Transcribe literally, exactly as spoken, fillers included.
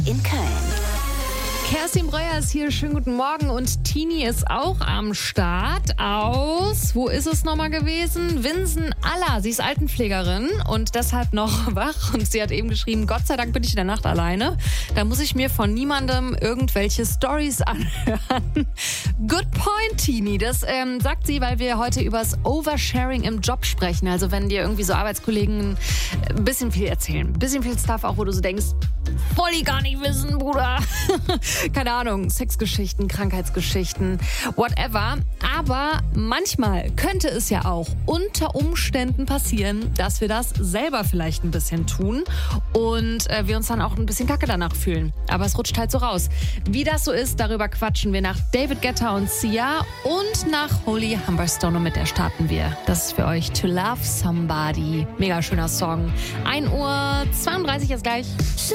in Köln. Kerstin Breuer ist hier, schönen guten Morgen, und Tini ist auch am Start aus, wo ist es nochmal gewesen? Winsen-Aller, sie ist Altenpflegerin und deshalb noch wach, und sie hat eben geschrieben, Gott sei Dank bin ich in der Nacht alleine, da muss ich mir von niemandem irgendwelche Storys anhören. Good point, Tini, das ähm, sagt sie, weil wir heute übers Oversharing im Job sprechen, also wenn dir irgendwie so Arbeitskollegen ein bisschen viel erzählen, ein bisschen viel Stuff auch, wo du so denkst, wollte ich gar nicht wissen, Bruder. Keine Ahnung, Sexgeschichten, Krankheitsgeschichten, whatever. Aber manchmal könnte es ja auch unter Umständen passieren, dass wir das selber vielleicht ein bisschen tun und äh, wir uns dann auch ein bisschen kacke danach fühlen. Aber es rutscht halt so raus. Wie das so ist, darüber quatschen wir nach David Guetta und Sia und nach Holy Humberstone, und mit der starten wir. Das ist für euch To Love Somebody. Mega schöner Song. ein Uhr zweiunddreißig ist gleich.